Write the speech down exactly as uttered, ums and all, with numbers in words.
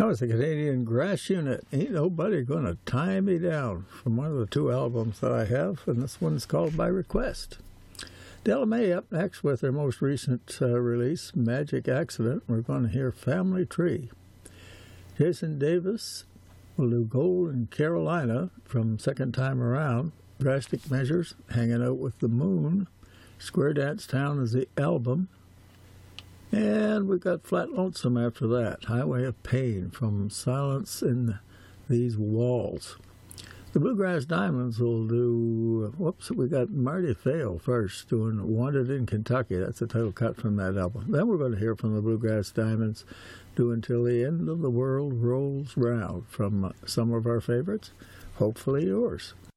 That was the Canadian Grass Unit. Ain't nobody gonna tie me down, from one of the two albums that I have, and this one's called By Request. Della Mae up next with their most recent uh, release, Magic Accident. We're going to hear Family Tree. Jason Davis will do Gold in Carolina from Second Time Around. Drastic Measures, Hanging Out with the Moon. Square Dance Town is the album. And we got Flat Lonesome after that. Highway of Pain from Silence in These Walls. The Bluegrass Diamonds will do, whoops, we got Marty Fail first doing Wanted in Kentucky. That's the title cut from that album. Then we're going to hear from the Bluegrass Diamonds doing Till the End of the World Rolls Round from some of our favorites, hopefully yours.